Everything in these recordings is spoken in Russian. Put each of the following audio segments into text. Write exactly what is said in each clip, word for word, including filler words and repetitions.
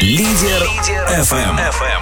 Лидер эф эм.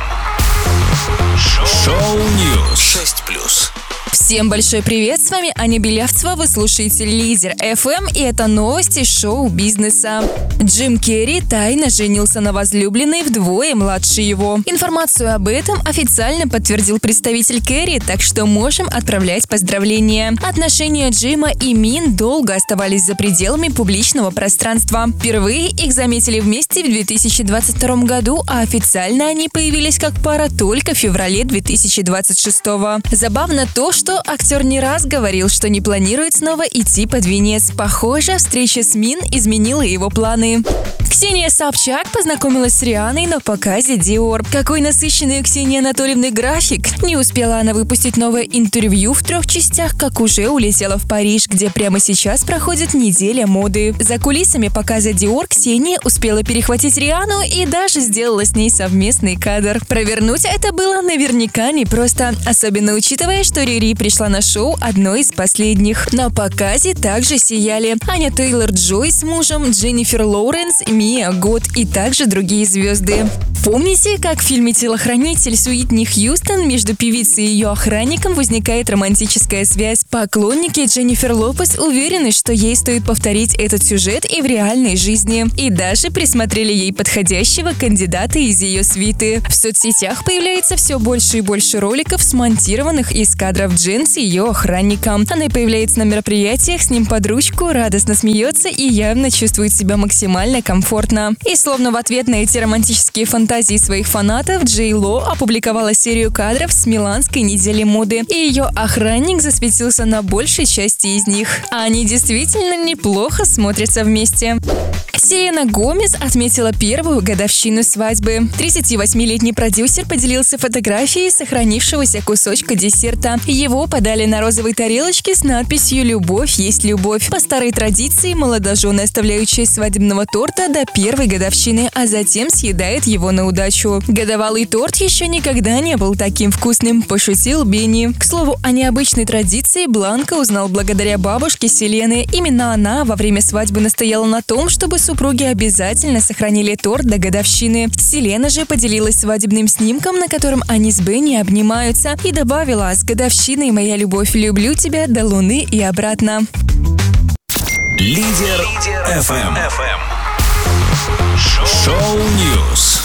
Шоу Ньюс шесть плюс. Всем большой привет, с вами Аня Белявцева, вы слушаете Лидер эф эм, и это новости шоу-бизнеса. Джим Керри тайно женился на возлюбленной вдвое младше его. Информацию об этом официально подтвердил представитель Керри, так что можем отправлять поздравления. Отношения Джима и Мин долго оставались за пределами публичного пространства. Впервые их заметили вместе в две тысячи двадцать втором году, а официально они появились как пара только в феврале две тысячи двадцать шестого. Забавно то, что актер не раз говорил, что не планирует снова идти под венец. Похоже, встреча с Мин изменила его планы. Ксения Собчак познакомилась с Рианой на показе Dior. Какой насыщенный у Ксении Анатольевны график! Не успела она выпустить новое интервью в трех частях, как уже улетела в Париж, где прямо сейчас проходит неделя моды. За кулисами показа Dior Ксения успела перехватить Риану и даже сделала с ней совместный кадр. Провернуть это было наверняка непросто, особенно учитывая, что Рири пришла на шоу одной из последних. На показе также сияли Аня Тейлор-Джой с мужем, Дженнифер Лоуренс, Мия Гот и также другие звезды. Помните, как в фильме «Телохранитель» с Уитни Хьюстон между певицей и ее охранником возникает романтическая связь? Поклонники Дженнифер Лопес уверены, что ей стоит повторить этот сюжет и в реальной жизни. И даже присмотрели ей подходящего кандидата из ее свиты. В соцсетях появляется все больше и больше роликов, смонтированных из кадров Джен с ее охранником. Она появляется на мероприятиях с ним под ручку, радостно смеется и явно чувствует себя максимально комфортно. И словно в ответ на эти романтические фантазии своих фанатов, Джей Ло опубликовала серию кадров с миланской недели моды, и ее охранник засветился на большей части из них. А они действительно неплохо смотрятся вместе. Селена Гомес отметила первую годовщину свадьбы. тридцативосьмилетний продюсер поделился фотографией сохранившегося кусочка десерта. Его подали на розовой тарелочке с надписью «Любовь есть любовь». По старой традиции молодожены оставляют часть свадебного торта до первой годовщины, а затем съедают его на удачу. Годовалый торт еще никогда не был таким вкусным, пошутил Бенни. К слову, о необычной традиции Бланка узнал благодаря бабушке Селены. Именно она во время свадьбы настояла на том, чтобы супруги обязательно сохранили торт до годовщины. Селена же поделилась свадебным снимком, на котором они с Бенни обнимаются, и добавила: «С годовщиной, моя любовь, люблю тебя до луны и обратно». Лидер эф эм. Шоу Ньюс.